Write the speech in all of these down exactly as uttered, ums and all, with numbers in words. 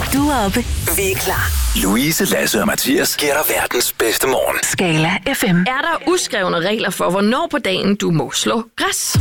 Du er oppe. Vi er klar. Louise, Lasse og Mathias giver dig verdens bedste morgen. Skala F M. Er der uskrevne regler for, hvornår på dagen du må slå græs?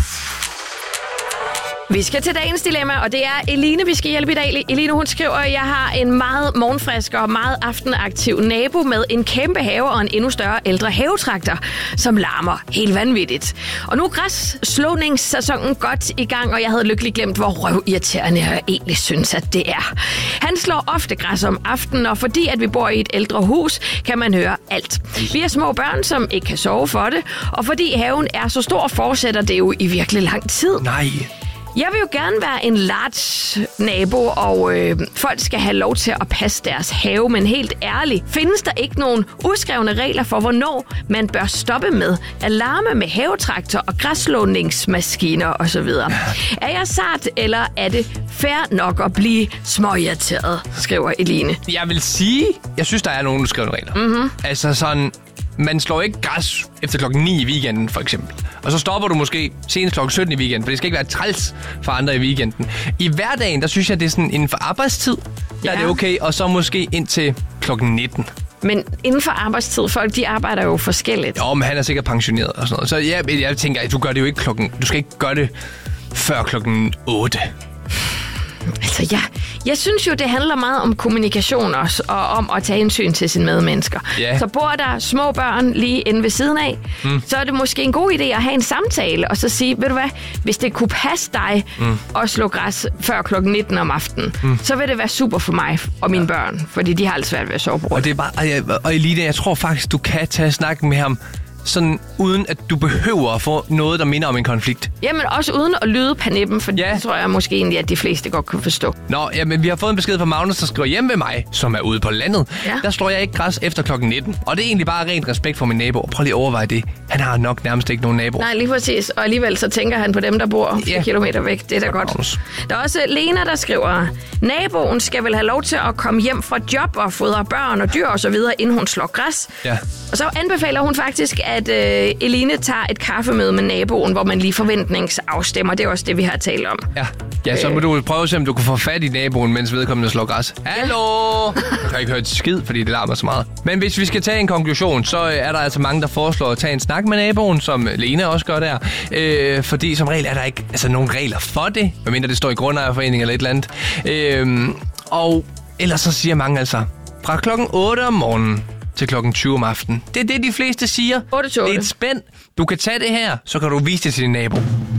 Vi skal til dagens dilemma, og det er Eline, vi skal hjælpe i dag. Eline, hun skriver, at jeg har en meget morgenfrisk og meget aftenaktiv nabo med en kæmpe have og en endnu større ældre havetraktor, som larmer helt vanvittigt. Og nu er græsslåningssæsonen godt i gang, og jeg havde lykkeligt glemt, hvor røvirriterende jeg egentlig synes, at det er. Han slår ofte græs om aftenen, og fordi at vi bor i et ældre hus, kan man høre alt. Vi er små børn, som ikke kan sove for det, og fordi haven er så stor, fortsætter det jo i virkelig lang tid. Nej. Jeg vil jo gerne være en large nabo, og øh, folk skal have lov til at passe deres have, men helt ærligt, findes der ikke nogen uskrevne regler for, hvornår man bør stoppe med at larme med havetraktor og græsslåningsmaskiner osv.? Er jeg sart, eller er det fair nok at blive småirriteret, skriver Eline. Jeg vil sige, jeg synes, der er nogle uskrevne regler. Mm-hmm. Altså sådan, man slår ikke græs efter klokken ni i weekenden, for eksempel. Og så stopper du måske senest klokken sytten i weekenden, for det skal ikke være træls for andre i weekenden. I hverdagen, der synes jeg, det er sådan inden for arbejdstid, der ja. er det okay, og så måske indtil klokken nitten. Men inden for arbejdstid, folk de arbejder jo forskelligt. Jo, men han er sikkert pensioneret og sådan noget. Så jeg, jeg tænker, at du gør det jo ikke klokken... Du skal ikke gøre det før klokken otte. Altså, jeg, jeg synes jo, det handler meget om kommunikation også, og om at tage hensyn til sine medmennesker. Yeah. Så bor der små børn lige inde ved siden af, mm. så er det måske en god idé at have en samtale, og så sige, ved du hvad, hvis det kunne passe dig mm. at slå græs før klokken nitten om aftenen, mm. så vil det være super for mig og mine ja. børn, fordi de har alt svært ved at sove på. Og det er bare, og, jeg, og Eline, jeg tror faktisk, du kan tage snakken med ham, sådan uden at du behøver at få noget, der minder om en konflikt. Jamen også uden at lyde panippen, for ja. det tror jeg måske egentlig, at de fleste godt kan forstå. Nå, jamen vi har fået en besked fra Magnus, der skriver hjemme ved mig, som er ude på landet. Ja. Der slår jeg ikke græs efter klokken nitten. Og det er egentlig bare rent respekt for min nabo. Prøv lige at overveje det. Han har nok nærmest ikke nogen nabo. Nej, lige præcis. Og alligevel så tænker han på dem, der bor ja. kilometer væk. Det er da godt. Magnus. Der er også Lena, der skriver, naboen skal vel have lov til at komme hjem fra job og fodre børn og dyr og så videre, inden hun slår græs. Ja. Og så anbefaler hun faktisk, at øh, Eline tager et kaffemøde med naboen, hvor man lige forventningsafstemmer. Det er også det, vi har talt om. Ja, ja så må øh. du prøve at se, om du kan få fat i naboen, mens vedkommende slår græs. Hallo! Jeg kan ikke høre et skid, fordi det larmer så meget. Men hvis vi skal tage en konklusion, så er der altså mange, der foreslår at tage en snak med naboen, som Lena også gør der. Øh, fordi som regel er der ikke altså, nogen regler for det, medmindre det står i grundejerforening eller et eller andet. Øh, og ellers så siger mange altså, fra klokken otte om morgenen til klokken tyve om aftenen. Det er det, de fleste siger. otte til otte. Det er et spænd. Du kan tage det her, så kan du vise det til din nabo.